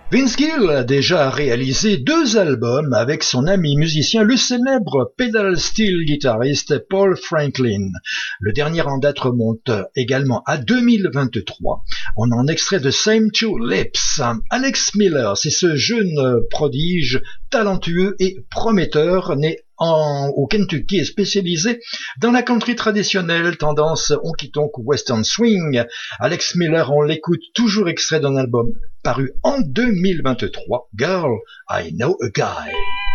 Vince Gill a déjà réalisé 2 albums avec son ami musicien, le célèbre pedal steel guitariste Paul Franklin. Le dernier en date remonte également à 2023. On en extrait de Same Two Lips. Alex Miller, c'est ce jeune prodige talentueux et prometteur né au Kentucky est spécialisé dans la country traditionnelle, tendance honky-tonk western swing. Alex Miller, on l'écoute toujours extrait d'un album paru en 2023, Girl, I Know a Guy.